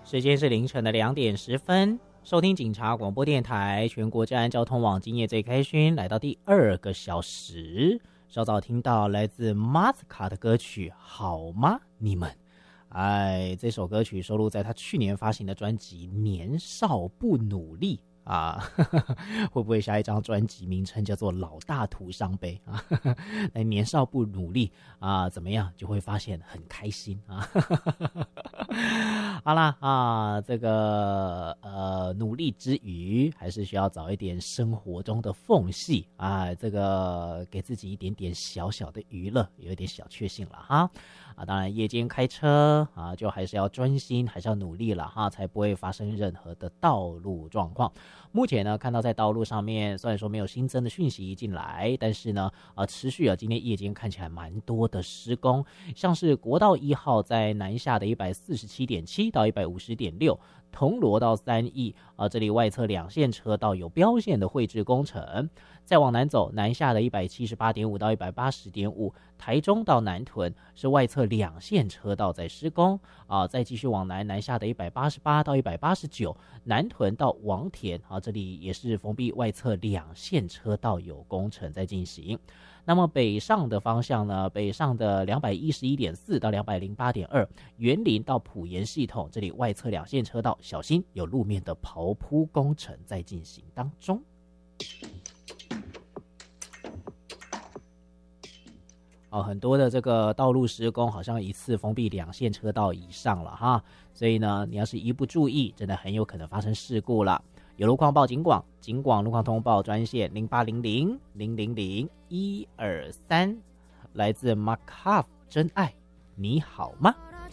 时间是凌晨的2:10，收听警察广播电台全国治安交通网，今夜最开心，来到第2个小时。稍早听到来自马斯卡的歌曲《好吗你们》，这首歌曲收录在他去年发行的专辑《年少不努力》啊，会不会下一张专辑名称叫做《老大徒伤悲》啊？年少不努力啊，怎么样就会发现很开心啊？好啦啊，这个努力之余，还是需要找一点生活中的缝隙啊，这个给自己一点点小小的娱乐，有一点小确幸了哈。当然夜间开车啊，就还是要专心，还是要努力了哈，才不会发生任何的道路状况。目前呢，看到在道路上面，虽然说没有新增的讯息进来，但是呢，持续今天夜间看起来蛮多的施工，像是国道1号在南下的147.7到150.6。铜锣到3义这里外侧2线车道有标线的绘制工程，再往南走，南下的178.5到180.5，台中到南屯是外侧2线车道在施工再继续往南下的188到189，南屯到王田这里也是封闭外侧2线车道有工程在进行。那么北上的方向呢，北上的211.4到208.2，园林到埔盐系统这里外侧2线车道小心有路面的刨铺工程在进行当中。很多的这个道路施工好像一次封闭2线车道以上了哈，所以呢，你要是一不注意，真的很有可能发生事故了。有路况报警广，警广路况通报专线0800-000-123，来自 Markov 真爱，你好吗？